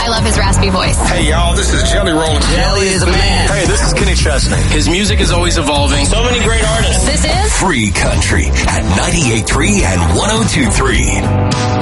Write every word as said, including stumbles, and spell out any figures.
I love his raspy voice. Hey, y'all, this is Jelly Roll. Jelly is the man. Hey, this is Kenny Chesney. His music is always evolving. So many great artists. This is Free Country at ninety-eight point three and one oh two point three.